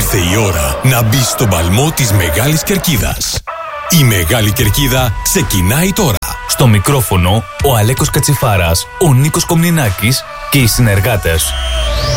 Ήρθε η ώρα να μπεις στον παλμό της Μεγάλης Κερκίδας. Η Μεγάλη Κερκίδα ξεκινάει τώρα. Στο μικρόφωνο ο Αλέκος Κατσιφάρας, ο Νίκος Κομνηνάκης και οι συνεργάτες.